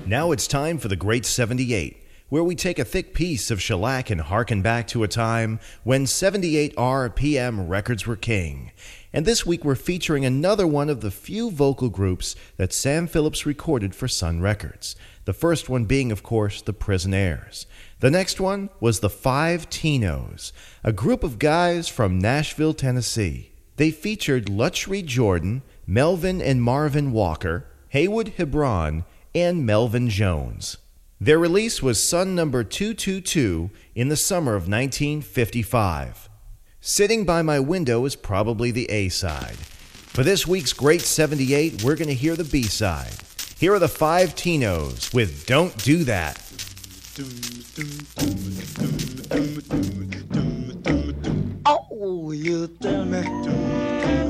Now it's time for the Great 78, where we take a thick piece of shellac and harken back to a time when 78 RPM records were king. And this week we're featuring another one of the few vocal groups that Sam Phillips recorded for Sun Records. The first one being, of course, the Prisonaires. The next one was the Five Tinos, a group of guys from Nashville, Tennessee. They featured Luttrell Jordan, Melvin and Marvin Walker, Haywood Hebron, and Melvin Jones. Their release was Sun number 222 in the summer of 1955. Sitting by My Window is probably the A-side. For this week's Great 78, we're going to hear the B-side. Here are the Five Tinos with Don't Do That. Oh, you tell me.